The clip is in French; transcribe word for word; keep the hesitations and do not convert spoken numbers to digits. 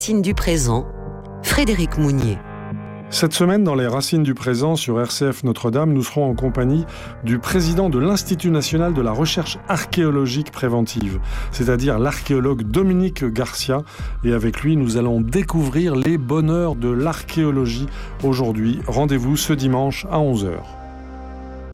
Racines du présent, Frédéric Mounier. Cette semaine, dans les Racines du présent sur R C F Notre-Dame, nous serons en compagnie du président de l'Institut national de la recherche archéologique préventive, c'est-à-dire l'archéologue Dominique Garcia. Et avec lui, nous allons découvrir les bonheurs de l'archéologie aujourd'hui. Rendez-vous ce dimanche à onze heures.